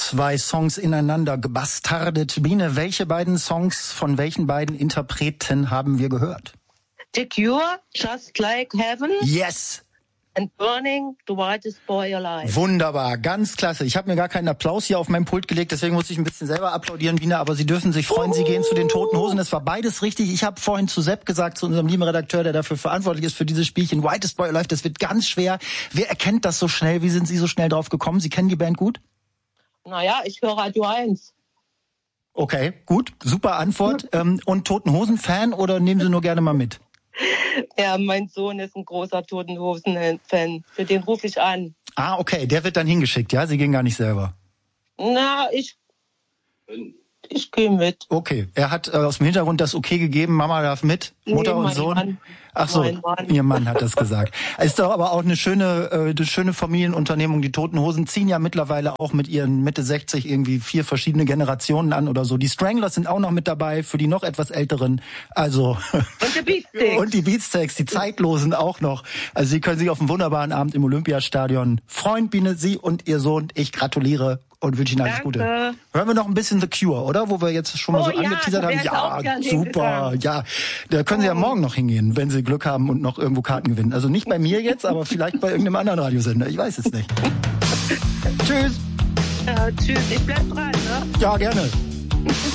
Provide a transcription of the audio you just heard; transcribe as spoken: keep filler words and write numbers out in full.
Zwei Songs ineinander gebastardet. Biene, welche beiden Songs von welchen beiden Interpreten haben wir gehört? The Cure, Just Like Heaven. Yes. And Burning, The Whitest Boy Alive. Wunderbar, ganz klasse. Ich habe mir gar keinen Applaus hier auf meinen Pult gelegt, deswegen musste ich ein bisschen selber applaudieren, Biene, aber Sie dürfen sich freuen, Sie gehen zu den Toten Hosen. Es war beides richtig. Ich habe vorhin zu Sepp gesagt, zu unserem lieben Redakteur, der dafür verantwortlich ist für dieses Spielchen, Whitest Boy Alive, das wird ganz schwer. Wer erkennt das so schnell? Wie sind Sie so schnell drauf gekommen? Sie kennen die Band gut? Naja, ich höre Radio eins. Okay, gut, super Antwort. ähm, und Toten Hosen-Fan oder nehmen Sie nur gerne mal mit? Ja, mein Sohn ist ein großer Toten Hosen-Fan. Für den rufe ich an. Ah, okay, der wird dann hingeschickt, ja? Sie gehen gar nicht selber. Na, ich... Ich gehe mit. Okay, er hat äh, aus dem Hintergrund das Okay gegeben, Mama darf mit, Mutter nee, und mein Sohn. Mann. Ach so, Mein Mann. Ihr Mann hat das gesagt. Ist doch aber auch eine schöne, äh, eine schöne Familienunternehmung. Die Toten Hosen ziehen ja mittlerweile auch mit ihren Mitte sechzig irgendwie vier verschiedene Generationen an oder so. Die Stranglers sind auch noch mit dabei für die noch etwas älteren. Also und die Beatsteaks. Und die Beatsteaks, die Zeitlosen auch noch. Also Sie können sich auf einen wunderbaren Abend im Olympiastadion freuen, Biene, Sie und Ihr Sohn. Ich gratuliere und wünsche Ihnen alles Danke. Gute. Hören wir noch ein bisschen The Cure, oder? Wo wir jetzt schon mal Oh so ja, angeteasert da haben. wär ich auch Ja, gern super. hingegangen. Ja, da können Sie ja Oh. morgen noch hingehen, wenn Sie Glück haben und noch irgendwo Karten gewinnen. Also nicht bei mir jetzt, aber vielleicht bei irgendeinem anderen Radiosender. Ich weiß es nicht. Tschüss. Ja, tschüss, ich bleib dran, ne? Ja, gerne.